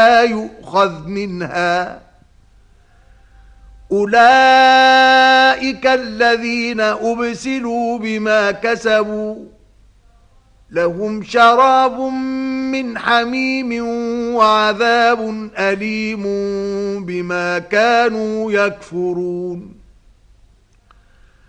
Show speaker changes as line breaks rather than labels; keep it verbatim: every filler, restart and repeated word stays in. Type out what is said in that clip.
لا يؤخذ منها. أولئك الذين أبسلوا بما كسبوا لهم شراب من حميم وعذاب أليم بما كانوا يكفرون.